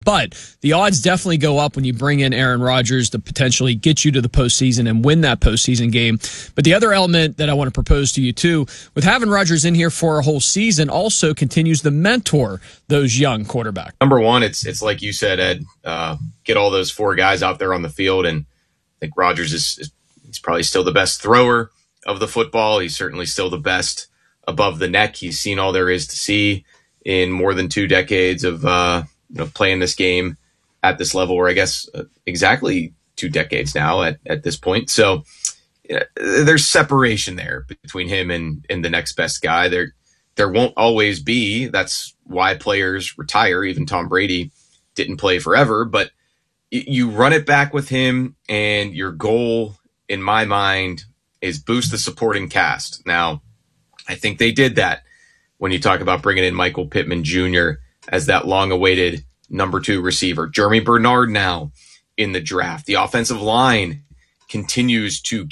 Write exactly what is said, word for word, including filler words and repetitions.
But the odds definitely go up when you bring in Aaron Rodgers to potentially get you to the postseason and win that postseason game. But the other element that I want to propose to you, too, with having Rodgers in here for a whole season also continues to mentor those young quarterbacks. Number one, it's it's like you said, Ed, uh, get all those four guys out there on the field. And I think Rodgers is, is he's probably still the best thrower of the football. He's certainly still the best above the neck. He's seen all there is to see in more than two decades of uh you know, playing this game at this level, or I guess uh, exactly two decades now at, at this point. So you know, there's separation there between him and, and the next best guy. There, there won't always be. That's why players retire. Even Tom Brady didn't play forever, but y- you run it back with him, and your goal, in my mind, is boost the supporting cast. Now, I think they did that when you talk about bringing in Michael Pittman Junior as that long-awaited number two receiver. Jeremy Bernard now in the draft. The offensive line continues to